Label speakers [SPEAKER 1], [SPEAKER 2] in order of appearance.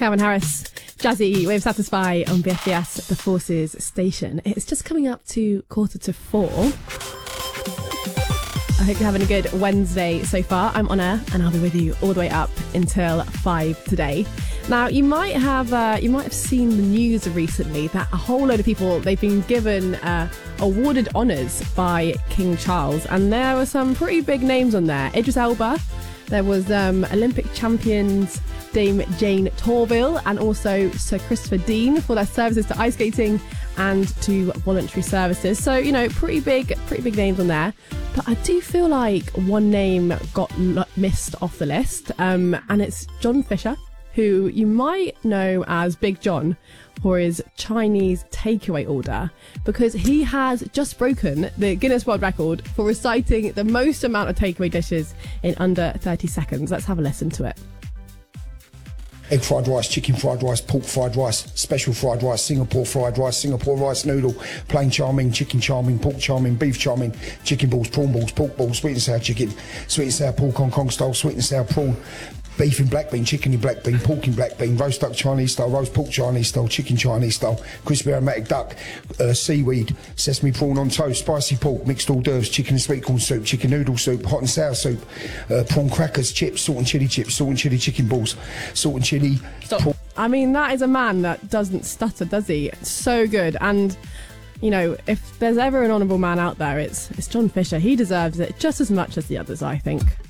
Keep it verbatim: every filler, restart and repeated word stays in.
[SPEAKER 1] Calvin Harris, Jazzy with Satisfy on B F B S, the Forces station. It's just coming up to quarter to four. I hope you're having a good Wednesday so far. I'm on air and I'll be with you all the way up until five today. Now, you might have uh, you might have seen the news recently that a whole load of people, they've been given uh, awarded honours by King Charles, and there were some pretty big names on there. Idris Elba, there was um, Olympic champions Dame Jane Torville, and also Sir Christopher Dean for their services to ice skating and to voluntary services. So, you know, pretty big, pretty big names on there. But I do feel like one name got l- missed off the list, um, and it's John Fisher, who you might know as Big John for his Chinese takeaway order, because he has just broken the Guinness World Record for reciting the most amount of takeaway dishes in under thirty seconds. Let's have a listen to it.
[SPEAKER 2] Egg fried rice, chicken fried rice, pork fried rice, special fried rice, Singapore fried rice, Singapore rice noodle, plain chow mein, chicken chow mein, pork chow mein, beef chow mein, chicken balls, prawn balls, pork balls, sweet and sour chicken, sweet and sour pork Hong Kong style, sweet and sour prawn, beef in black bean, chicken in black bean, pork in black bean, roast duck Chinese style, roast pork Chinese style, chicken Chinese style, crispy aromatic duck, uh, seaweed, sesame prawn on toast, spicy pork, mixed hors d'oeuvres, chicken and sweet corn soup, chicken noodle soup, hot and sour soup, uh, prawn crackers, chips, salt and chilli chips, salt and chilli chicken balls, salt and chilli.
[SPEAKER 1] Stop. I mean, that is a man that doesn't stutter, does he? So good. And, you know, if there's ever an honourable man out there, it's it's John Fisher. He deserves it just as much as the others, I think.